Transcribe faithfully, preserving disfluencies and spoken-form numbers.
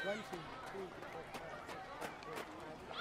One, two, three, four, five, six, seven, eight, nine, ten.